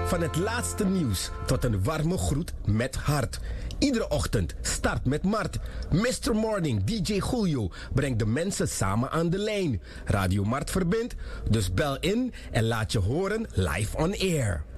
Van het laatste nieuws tot een warme groet met hart. Iedere ochtend start met Mart. Mr. Morning, DJ Julio brengt de mensen samen aan de lijn. Radio Mart verbindt, dus bel in en laat je horen live on air.